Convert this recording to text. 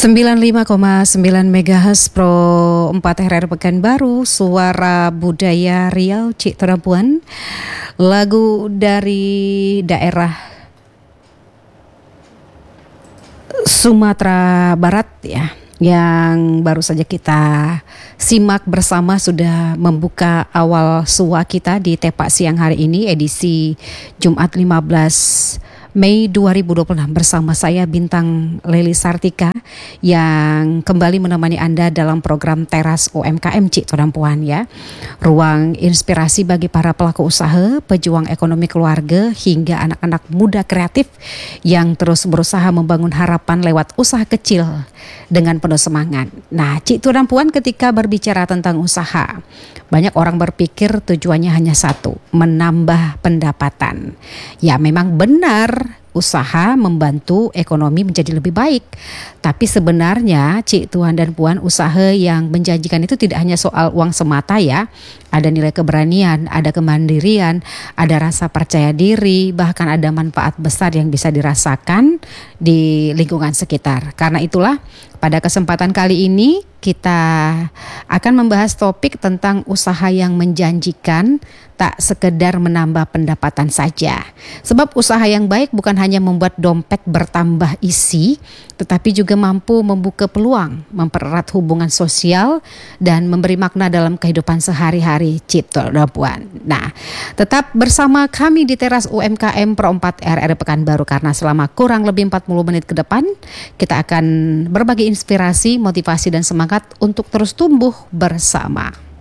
95,9 MHz Pro 4 RR Pekanbaru, Suara Budaya Riau, Cik Terapuan. Lagu dari daerah Sumatera Barat ya, yang baru saja kita simak bersama, sudah membuka awal SUA kita di Tepak Siang hari ini, edisi Jumat 15 Mei 2026 bersama saya Bintang Leli Sartika yang kembali menemani Anda dalam program Teras UMKM Cik Todampuan ya. Ruang inspirasi bagi para pelaku usaha, pejuang ekonomi keluarga hingga anak-anak muda kreatif yang terus berusaha membangun harapan lewat usaha kecil dengan penuh semangat. Nah, Cik Todampuan, ketika berbicara tentang usaha, banyak orang berpikir tujuannya hanya satu, menambah pendapatan. Ya, memang benar, usaha membantu ekonomi menjadi lebih baik. Tapi sebenarnya Cik Tuan dan Puan, usaha yang menjanjikan itu tidak hanya soal uang semata ya. Ada nilai keberanian, ada kemandirian, ada rasa percaya diri, bahkan ada manfaat besar yang bisa dirasakan di lingkungan sekitar. Karena itulah pada kesempatan kali ini kita akan membahas topik tentang usaha yang menjanjikan, tak sekedar menambah pendapatan saja. Sebab usaha yang baik bukan hanya membuat dompet bertambah isi, tetapi juga mampu membuka peluang, mempererat hubungan sosial, dan memberi makna dalam kehidupan sehari-hari Cik Todampuan. Nah, tetap bersama kami di Teras UMKM Pro 4 RR Pekanbaru, karena selama kurang lebih 40 menit ke depan kita akan berbagi inspirasi, motivasi, dan semangat untuk terus tumbuh bersama.